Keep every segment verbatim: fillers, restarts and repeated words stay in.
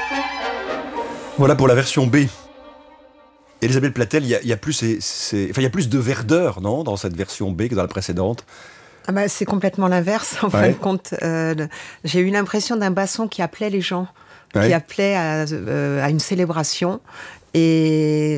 Voilà pour la version B. Elisabeth Platel, il y a, il y a plus, c'est, c'est, enfin, il y a plus de verdeur, non, dans cette version B que dans la précédente. Ah bah, c'est complètement l'inverse, en ouais. fin de compte. Euh, j'ai eu l'impression d'un basson qui appelait les gens, ouais. qui appelait à, euh, à une célébration. Et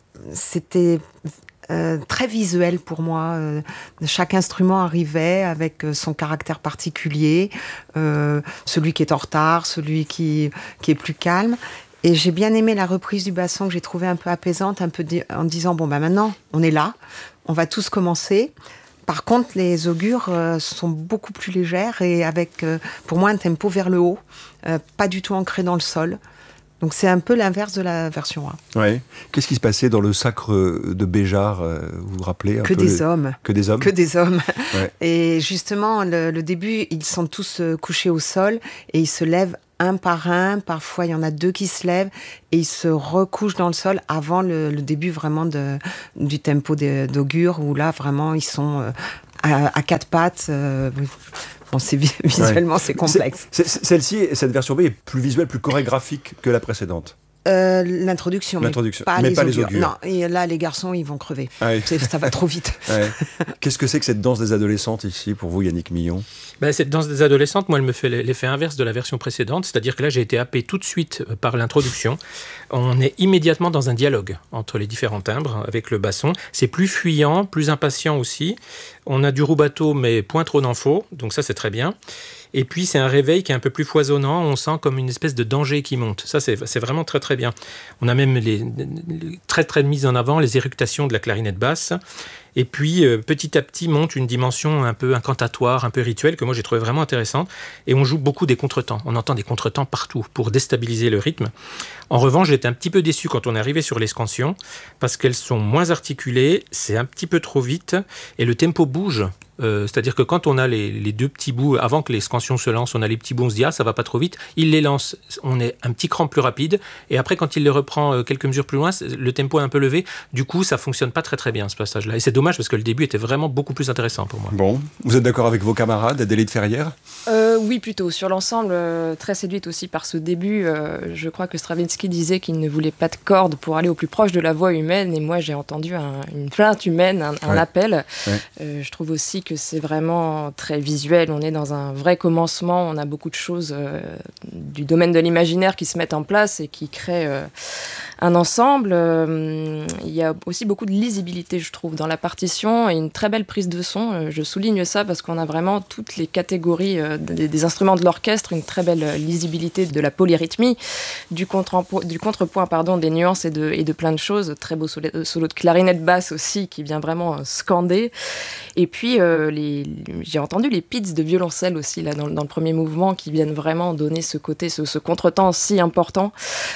c'était euh, très visuel pour moi. Euh, chaque instrument arrivait avec son caractère particulier. Euh, celui qui est en retard, celui qui, qui est plus calme. Et j'ai bien aimé la reprise du basson que j'ai trouvée un peu apaisante, un peu di- en disant, bon, bah maintenant, on est là, on va tous commencer. Par contre, les augures euh, sont beaucoup plus légères et avec, euh, pour moi, un tempo vers le haut, euh, pas du tout ancré dans le sol. Donc c'est un peu l'inverse de la version A. Ouais. Qu'est-ce qui se passait dans le sacre de Béjart, euh, vous vous rappelez un Que peu des le... hommes. Que des hommes. Que des hommes. Ouais. Et justement, le, le début, ils sont tous euh, couchés au sol et ils se lèvent un par un. Parfois, il y en a deux qui se lèvent et ils se recouchent dans le sol avant le, le début vraiment de, du tempo de, d'augure, où là, vraiment, ils sont euh, à, à quatre pattes. Euh, bon, c'est, visuellement, ouais. c'est complexe. C'est, c'est, celle-ci, cette version B est plus visuelle, plus chorégraphique que la précédente. Euh, l'introduction, l'introduction, mais pas, mais les, pas augures. les augures. Non, et là, les garçons, ils vont crever. Ah oui. Ça va trop vite. Ouais. Qu'est-ce que c'est que cette danse des adolescentes ici, pour vous, Yannick Millon ? Ben, cette danse des adolescentes, moi, elle me fait l'effet inverse de la version précédente, c'est-à-dire que là, j'ai été happé tout de suite par l'introduction. On est immédiatement dans un dialogue entre les différents timbres avec le basson. C'est plus fuyant, plus impatient aussi. On a du rubato, mais point trop d'en faux, donc ça, c'est très bien. Et puis, c'est un réveil qui est un peu plus foisonnant. On sent comme une espèce de danger qui monte. Ça, c'est, c'est vraiment très, très bien. On a même les, les, très, très mis en avant les éructations de la clarinette basse. Et puis, euh, petit à petit, monte une dimension un peu incantatoire, un peu rituelle, que moi, j'ai trouvé vraiment intéressante. Et on joue beaucoup des contretemps. On entend des contretemps partout pour déstabiliser le rythme. En revanche, j'étais un petit peu déçu quand on est arrivé sur les scansions, parce qu'elles sont moins articulées, c'est un petit peu trop vite, et le tempo bouge. Euh, c'est-à-dire que quand on a les, les deux petits bouts, avant que les scansions se lancent, on a les petits bouts, on se dit « Ah, ça va pas trop vite », il les lance, on est un petit cran plus rapide, et après, quand il les reprend euh, quelques mesures plus loin, le tempo est un peu levé, du coup, ça fonctionne pas très très bien, ce passage-là. Et c'est dommage, parce que le début était vraiment beaucoup plus intéressant pour moi. Bon, vous êtes d'accord avec vos camarades, Adélaïde Ferrière ? euh, Oui, plutôt. Sur l'ensemble, euh, très séduite aussi par ce début. Euh, je crois que Stravinsky disait qu'il ne voulait pas de cordes pour aller au plus proche de la voix humaine, et moi, j'ai entendu un, une plainte humaine, un, un ouais. appel. Ouais. Euh, je trouve aussi que c'est vraiment très visuel, on est dans un vrai commencement, on a beaucoup de choses euh, du domaine de l'imaginaire qui se mettent en place et qui créent euh, un ensemble. Euh, il y a aussi beaucoup de lisibilité, je trouve, dans la partition et une très belle prise de son. Euh, je souligne ça parce qu'on a vraiment toutes les catégories euh, des, des instruments de l'orchestre, une très belle lisibilité de la polyrythmie, du, du contrepoint pardon, des nuances et de, et de plein de choses. Très beau solo, solo de clarinette basse aussi qui vient vraiment euh, scander. Et puis, euh, les, j'ai entendu les pits de violoncelle aussi là, dans, dans le premier mouvement qui viennent vraiment donner ce côté, ce, ce contretemps si important.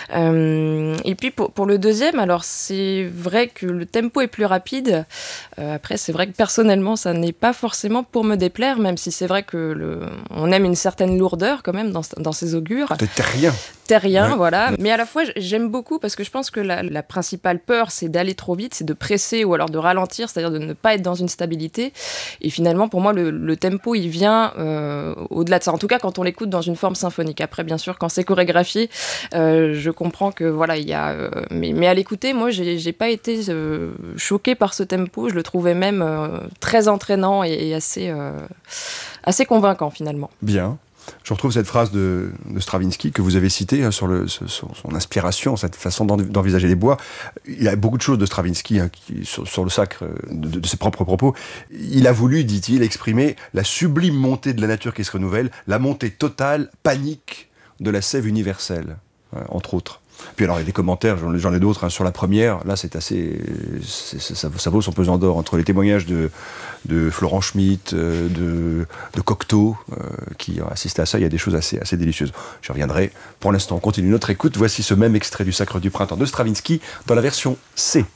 Euh, et puis, pour, pour le deuxième, alors c'est vrai que le tempo est plus rapide. Euh, après, c'est vrai que personnellement, ça n'est pas forcément pour me déplaire, même si c'est vrai que le, on aime une certaine lourdeur quand même dans, dans ces augures. De terrien. Terrien, ouais. voilà. Mais à la fois, j'aime beaucoup parce que je pense que la, la principale peur, c'est d'aller trop vite, c'est de presser ou alors de ralentir, c'est-à-dire de ne pas être dans une stabilité. Et finalement, pour moi, le, le tempo, il vient euh, au-delà de ça. En tout cas, quand on l'écoute dans une forme symphonique. Après, bien sûr, quand c'est chorégraphié, euh, je comprends que voilà, il y a. Euh, mais, mais à l'écouter, moi, j'ai, j'ai pas été euh, choquée par ce tempo. Je le trouvais même euh, très entraînant et, et assez, euh, assez convaincant finalement. Bien. Je retrouve cette phrase de, de Stravinsky que vous avez citée hein, sur, le, sur son inspiration, cette façon d'envisager les bois. Il y a beaucoup de choses de Stravinsky hein, qui, sur, sur le sacre de, de, de ses propres propos. Il a voulu, dit-il, exprimer la sublime montée de la nature qui se renouvelle, la montée totale, panique de la sève universelle, hein, entre autres. Puis alors il y a des commentaires, j'en ai, j'en ai d'autres hein, sur la première. Là c'est assez, c'est, c'est, ça, ça vaut son pesant d'or entre les témoignages de, de Florent Schmitt, euh, de, de Cocteau euh, qui ont assisté à ça. Il y a des choses assez, assez délicieuses. J'y reviendrai. Pour l'instant, on continue notre écoute. Voici ce même extrait du Sacre du Printemps de Stravinsky dans la version C.